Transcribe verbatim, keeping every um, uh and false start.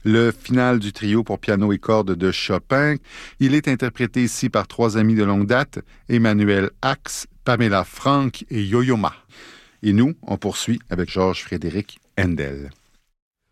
le final du trio pour piano et cordes de Chopin. Il est interprété ici par trois amis de longue date, Emmanuel Ax, Pamela Frank et Yo-Yo Ma. Et nous, on poursuit avec Georges Frédéric Handel.